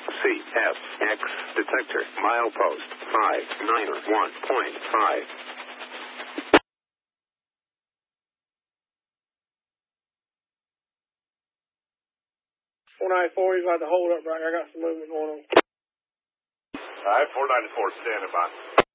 CFX detector, milepost 591.5. 494, you got the hold up right here. I got some movement going on. All right, 494, standing by.